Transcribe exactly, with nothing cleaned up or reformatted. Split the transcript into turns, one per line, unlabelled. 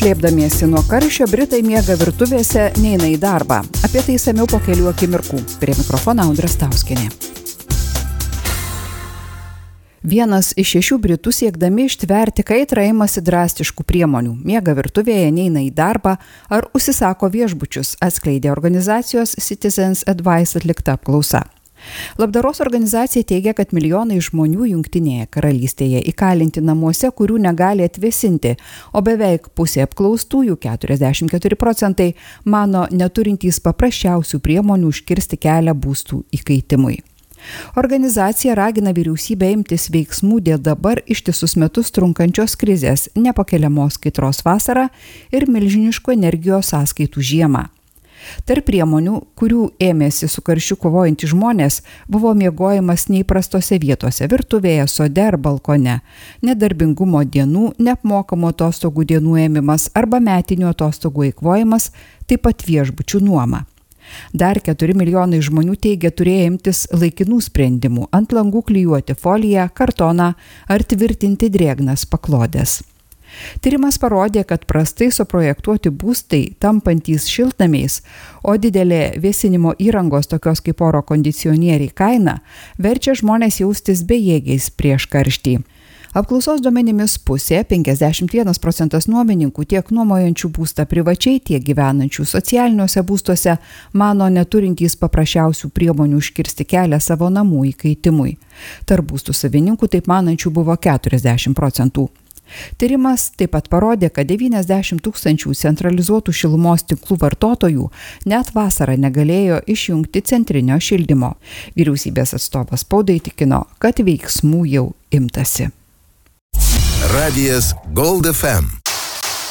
Slėpdamiesi nuo karščio, Britai miega virtuvėse, neina į darbą. Apie tai išsamiau po kelių akimirkų. Prie mikrofono Audra Stauskienė. Vienas iš šešių Britų siekdami ištverti kaitrą imasi drastiškų priemonių. Miega virtuvėje, neina į darbą ar užsisako viešbučius, atskleidė organizacijos Citizens Advice atlikta apklausa. Labdaros organizacija teigia, kad milijonai žmonių Jungtinėje karalystėje įkalinti namuose, kurių negali atvėsinti, o beveik pusė apklaustųjų, keturiasdešimt keturi procentai, mano neturintys paprasčiausių priemonių užkirsti kelią būstų įkaitimui. Organizacija ragina vyriausybę imtis veiksmų dėl dabar ištisus metus trunkančios krizės, nepakeliamos kaitros vasarą ir milžiniškų energijos sąskaitų žiemą. Tarp priemonių, kurių ėmėsi su karščiu kovojantys žmonės, buvo miegojimas neįprastose vietose, virtuvėje, sode ar balkone, nedarbingumo dienų, neapmokamo atostogų dienų ėmimas arba metinių atostogų eikvojimas, taip pat viešbučių nuoma. Dar keturi milijonai žmonių teigia turėję imtis laikinų sprendimų ant langų klijuoti foliją, kartoną ar tvirtinti drėgnas paklodės. Tyrimas parodė, kad prastai suprojektuoti būstai tampantys šiltnamiais, o didelė vėsinimo įrangos tokios kaip oro kondicionieriai kaina verčia žmonės jaustis bejėgiais prieš karštį. Apklausos duomenimis pusė, penkiasdešimt vienas procentas nuomininkų tiek nuomojančių būstą privačiai, tiek gyvenančių socialiniuose būstuose mano neturintys paprasčiausių priemonių užkirsti kelią savo namų įkaitimui. Tarp būstų savininkų taip manančių buvo keturiasdešimt procentų. Tyrimas taip pat parodė, kad devyniasdešimt tūkstančių centralizuotų šilumos tinklų vartotojų net vasarą negalėjo išjungti centrinio šildymo. Vyriausybės atstovas spaudai tikino, kad veiksmų jau imtasi.
Radijas Gold F M.